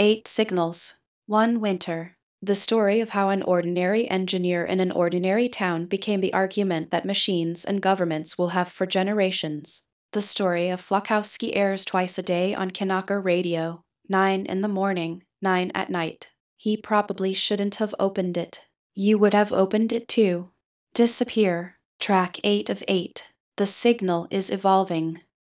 8 Signals. One Winter. The story of how an ordinary engineer in an ordinary town became the argument that machines and governments will have for generations. The story of Flakowski airs twice a day on Kanaka Radio, 9 in the morning, 9 at night. He probably shouldn't have opened it. You would have opened it too. Disappear. Track 8 of 8. The signal is evolving.